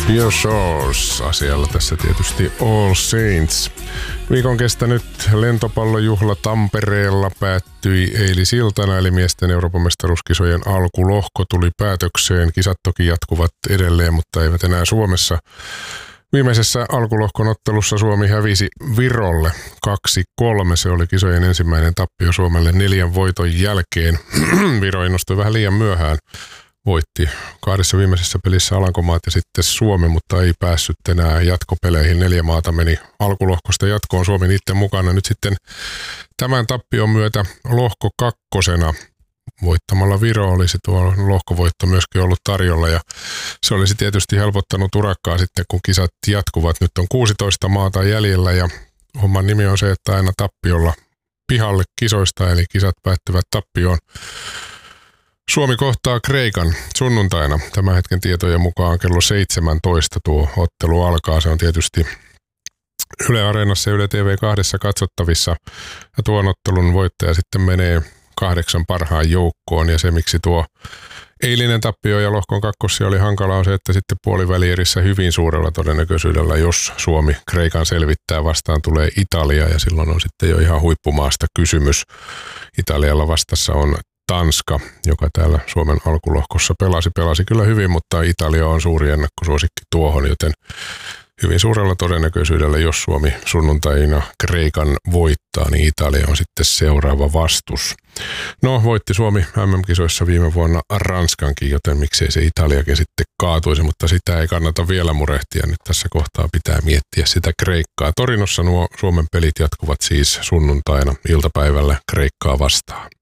Your Shores asialla tässä tietysti All Saints. Viikon kestänyt lentopallojuhla Tampereella päättyi eilisiltana, eli miesten Euroopan mestaruuskisojen alkulohko tuli päätökseen. Kisat toki jatkuvat edelleen, mutta eivät enää Suomessa. Viimeisessä alkulohkon ottelussa Suomi hävisi Virolle 2-3. Se oli kisojen ensimmäinen tappio Suomelle 4 voiton jälkeen. Viro innostui vähän liian myöhään. Voitti 2 viimeisessä pelissä Alankomaat ja sitten Suomi, mutta ei päässyt enää jatkopeleihin. 4 maata meni alkulohkosta jatkoon, Suomi niiden mukana. Nyt sitten tämän tappion myötä lohko 2. voittamalla Viro olisi tuo lohkovoitto myöskin ollut tarjolla ja se olisi tietysti helpottanut urakkaa sitten, kun kisat jatkuvat. Nyt on 16 maata jäljellä ja homman nimi on se, että aina tappiolla pihalle kisoista, eli kisat päättyvät tappioon. Suomi kohtaa Kreikan sunnuntaina. Tämän hetken tietojen mukaan kello 17 tuo ottelu alkaa. Se on tietysti Yle Areenassa ja Yle TV2 katsottavissa. Ja tuon ottelun voittaja sitten menee 8 parhaan joukkoon. Ja se, miksi tuo eilinen tappio ja lohkon 2 oli hankala, on se, että sitten puolivälierissä hyvin suurella todennäköisyydellä, jos Suomi Kreikan selvittää, vastaan tulee Italia. Ja silloin on sitten jo ihan huippumaasta kysymys. Italialla vastassa on Tanska, joka täällä Suomen alkulohkossa pelasi kyllä hyvin, mutta Italia on suuri ennakkosuosikki tuohon, joten hyvin suurella todennäköisyydellä, jos Suomi sunnuntaina Kreikan voittaa, niin Italia on sitten seuraava vastus. No, voitti Suomi MM-kisoissa viime vuonna Ranskankin, joten miksei se Italiakin sitten kaatuisi, mutta sitä ei kannata vielä murehtia. Nyt tässä kohtaa pitää miettiä sitä Kreikkaa. Torinossa nuo Suomen pelit jatkuvat siis sunnuntaina iltapäivällä Kreikkaa vastaan.